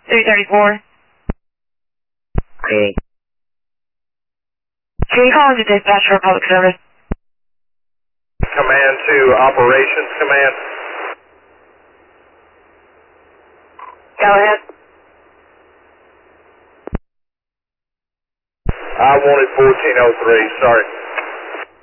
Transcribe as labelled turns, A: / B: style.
A: 334.
B: Greeting.
A: Can you call into dispatch for public service?
C: Command to Operations Command.
A: Go ahead.
C: I wanted 1403, sorry.